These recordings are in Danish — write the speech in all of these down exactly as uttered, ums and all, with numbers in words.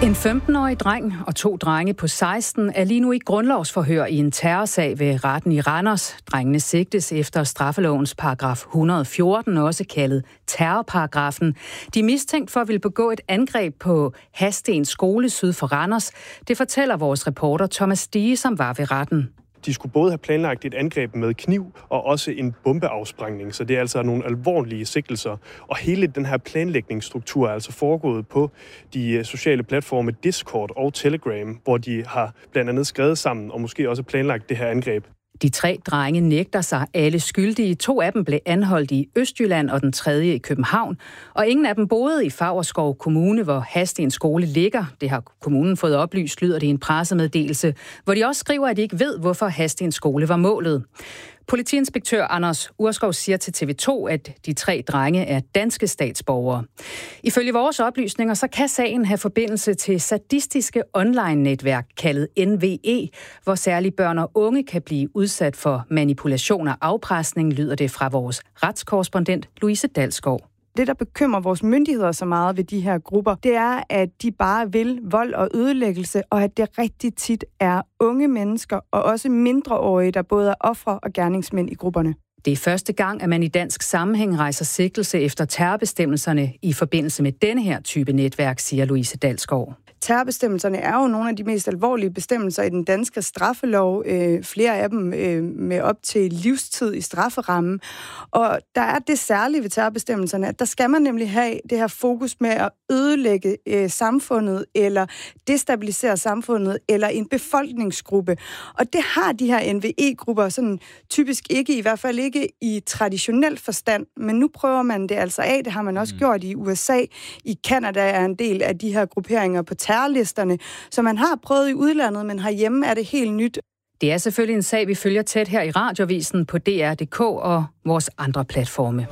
En femten-årig dreng og to drenge på seksten er lige nu i grundlovsforhør i en terrorsag ved retten i Randers. Drengene sigtes efter straffelovens paragraf et hundrede og fjorten, også kaldet terrorparagrafen. De er mistænkt for at ville begå et angreb på Hadsten skole syd for Randers. Det fortæller vores reporter Thomas Stige, som var ved retten. De skulle både have planlagt et angreb med kniv og også en bombeafsprængning, så det er altså nogle alvorlige sigtelser. Og hele den her planlægningsstruktur er altså foregået på de sociale platforme Discord og Telegram, hvor de har blandt andet skrevet sammen og måske også planlagt det her angreb. De tre drenge nægter sig alle skyldige. To af dem blev anholdt i Østjylland og den tredje i København. Og ingen af dem boede i Favrskov Kommune, hvor Hadsten skole ligger. Det har kommunen fået oplyst, lyder det i en pressemeddelelse, hvor de også skriver, at de ikke ved, hvorfor Hadsten skole var målet. Politiinspektør Anders Urskov siger til T V to, at de tre drenge er danske statsborgere. Ifølge vores oplysninger, så kan sagen have forbindelse til sadistiske online-netværk kaldet N V E, hvor særligt børn og unge kan blive udsat for manipulation og afpresning, lyder det fra vores retskorrespondent Louise Dalsgaard. Det, der bekymrer vores myndigheder så meget ved de her grupper, det er, at de bare vil vold og ødelæggelse, og at det rigtig tit er unge mennesker og også mindreårige, der både er ofre og gerningsmænd i grupperne. Det er første gang, at man i dansk sammenhæng rejser sigtelse efter terrorbestemmelserne i forbindelse med denne her type netværk, siger Louise Dalsgaard. Terrorbestemmelserne er jo nogle af de mest alvorlige bestemmelser i den danske straffelov. Øh, flere af dem øh, med op til livstid i strafferammen. Og der er det særlige ved terrorbestemmelserne, at der skal man nemlig have det her fokus med at ødelægge øh, samfundet, eller destabilisere samfundet, eller en befolkningsgruppe. Og det har de her N V E-grupper sådan typisk ikke, i hvert fald ikke i traditionel forstand. Men nu prøver man det altså af. Det har man også mm. gjort i U S A. I Canada er en del af de her grupperinger på terrorlisterne, så man har prøvet i udlandet, men herhjemme er det helt nyt. Det er selvfølgelig en sag, vi følger tæt her i Radioavisen på D R punktum D K og vores andre platforme.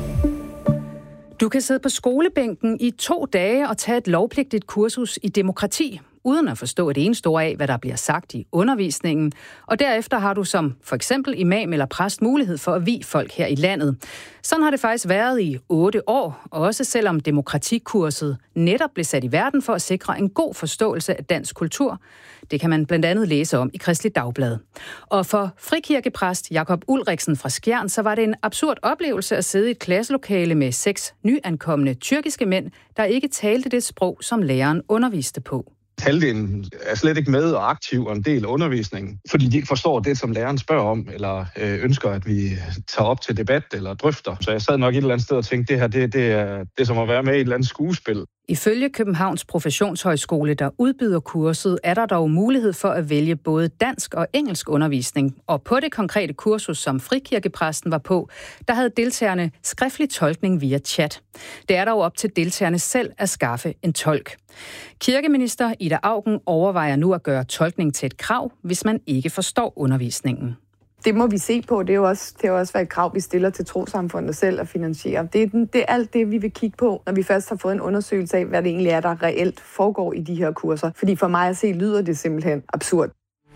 Du kan sidde på skolebænken i to dage og tage et lovpligtigt kursus i demokrati, uden at forstå et eneste ord af, hvad der bliver sagt i undervisningen. Og derefter har du som for eksempel imam eller præst mulighed for at vie folk her i landet. Sådan har det faktisk været i otte år, også selvom demokratikurset netop blev sat i verden for at sikre en god forståelse af dansk kultur. Det kan man blandt andet læse om i Kristeligt Dagblad. Og for frikirkepræst Jakob Ulriksen fra Skjern, så var det en absurd oplevelse at sidde i et klasselokale med seks nyankomne tyrkiske mænd, der ikke talte det sprog, som læreren underviste på. Halvdelen er slet ikke med og aktiv og en del af undervisningen, fordi de ikke forstår det, som læreren spørger om, eller øh, ønsker, at vi tager op til debat eller drøfter. Så jeg sad nok et eller andet sted og tænkte, det her det, det er det som at være med i et eller andet skuespil. Ifølge Københavns Professionshøjskole, der udbyder kurset, er der dog mulighed for at vælge både dansk og engelsk undervisning. Og på det konkrete kursus, som frikirkepræsten var på, der havde deltagerne skriftlig tolkning via chat. Det er dog op til deltagerne selv at skaffe en tolk. Kirkeminister Ida Auken overvejer nu at gøre tolkning til et krav, hvis man ikke forstår undervisningen. Det må vi se på. Det er jo også, det er jo også været et krav, vi stiller til trossamfundet selv at finansiere. Det er, den, det er alt det, vi vil kigge på, når vi først har fået en undersøgelse af, hvad det egentlig er, der reelt foregår i de her kurser. Fordi for mig at se, lyder det simpelthen absurd.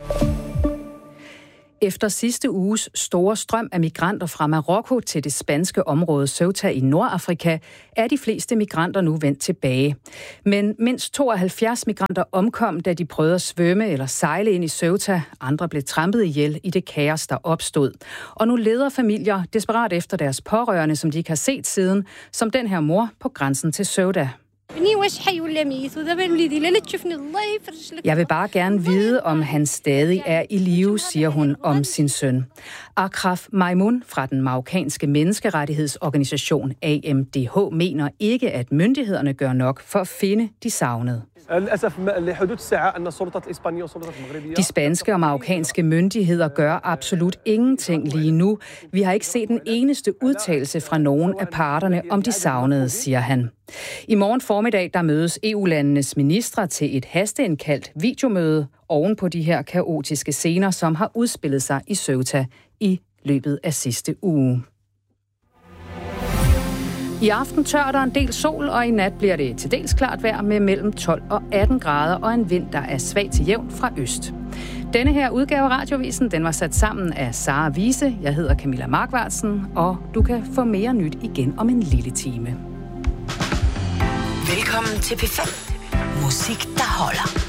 Efter sidste uges store strøm af migranter fra Marokko til det spanske område Ceuta i Nordafrika, er de fleste migranter nu vendt tilbage. Men mindst tooghalvfjerds migranter omkom, da de prøvede at svømme eller sejle ind i Ceuta. Andre blev trampet ihjel i det kaos, der opstod. Og nu leder familier desperat efter deres pårørende, som de ikke har set siden, som den her mor på grænsen til Ceuta. Jeg vil bare gerne vide, om han stadig er i live, siger hun om sin søn. Akraf Maimun fra den marokkanske menneskerettighedsorganisation A M D H mener ikke, at myndighederne gør nok for at finde de savnede. De spanske og marokkanske myndigheder gør absolut ingenting lige nu. Vi har ikke set en eneste udtalelse fra nogen af parterne om de savnede, siger han. I morgen formiddag der mødes E U-landenes ministre til et hasteindkaldt videomøde oven på de her kaotiske scener, som har udspillet sig i Ceuta i løbet af sidste uge. I aften tør der en del sol, og i nat bliver det til dels klart vejr med mellem tolv og atten grader og en vind, der er svag til jævn fra øst. Denne her udgave af Radioavisen, den var sat sammen af Sara Wiese. Jeg hedder Camilla Markvartsen, og du kan få mere nyt igen om en lille time. Velkommen til P fem. Musik, der holder.